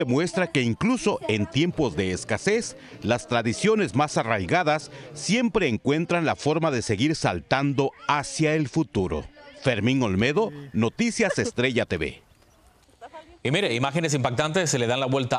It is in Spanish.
Demuestra que incluso en tiempos de escasez, las tradiciones más arraigadas siempre encuentran la forma de seguir saltando hacia el futuro. Fermín Olmedo, Noticias Estrella TV. Y mire, imágenes impactantes se le dan la vuelta